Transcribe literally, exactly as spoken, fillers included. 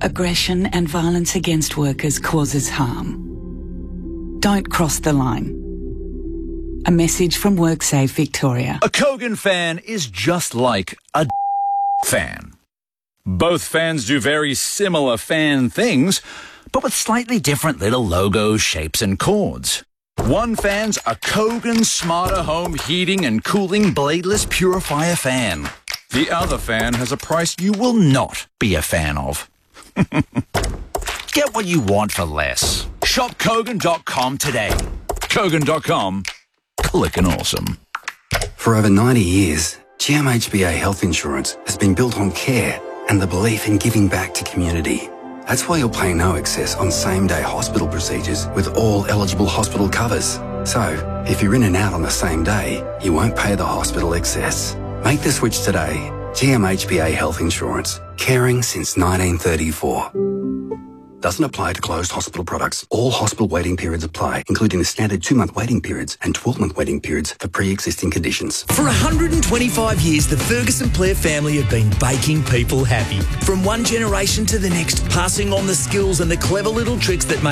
aggression and violence against workers causes harm. Don't cross the line. A message from WorkSafe Victoria. A Kogan fan is just like a fan. Both fans do very similar fan things, but with slightly different little logos, shapes and cords. One fan's a Kogan Smarter Home Heating and Cooling Bladeless Purifier fan. The other fan has a price you will not be a fan of. Get what you want for less. Shop Kogan dot com today. Kogan dot com. Clickin' awesome. For over ninety years, G M H B A Health Insurance has been built on care and the belief in giving back to community. That's why you'll pay no excess on same-day hospital procedures with all eligible hospital covers. So, if you're in and out on the same day, you won't pay the hospital excess. Make the switch today. G M H B A Health Insurance. Caring since nineteen thirty-four. Doesn't apply to closed hospital products. All hospital waiting periods apply, including the standard two-month waiting periods and twelve-month waiting periods for pre-existing conditions. For one hundred twenty-five years, the Ferguson-Blair family have been baking people happy. From one generation to the next, passing on the skills and the clever little tricks that make